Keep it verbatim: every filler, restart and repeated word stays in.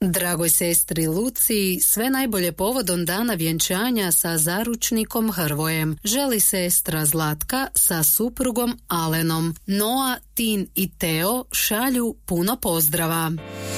Dragoj sestri Luciji sve najbolje povodom dana vjenčanja sa zaručnikom Hrvojem želi sestra Zlatka sa suprugom Alenom. Noa, Tin i Teo šalju puno pozdrava.